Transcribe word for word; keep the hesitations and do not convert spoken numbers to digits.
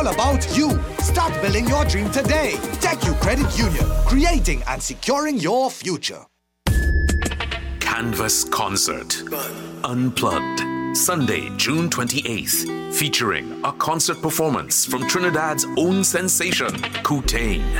all about you. Start building your dream today. TechU Credit Union, creating and securing your future. Canvas Concert Unplugged, Sunday, June twenty-eighth, featuring a concert performance from Trinidad's own sensation, Kootain.